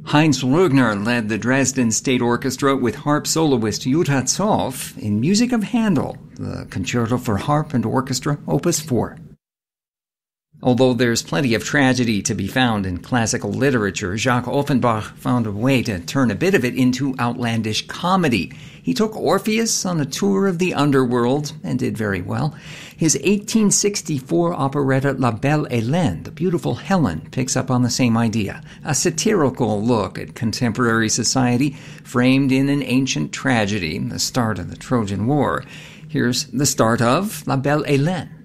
Heinz Rügner led the Dresden State Orchestra with harp soloist Jutta Zoff in music of Handel, the Concerto for Harp and Orchestra, Opus 4. Although there's plenty of tragedy to be found in classical literature, Jacques Offenbach found a way to turn a bit of it into outlandish comedy. He took Orpheus on a tour of the underworld and did very well. His 1864 operetta La Belle Hélène, The Beautiful Helen, picks up on the same idea. A satirical look at contemporary society framed in an ancient tragedy, the start of the Trojan War. Here's the start of La Belle Hélène.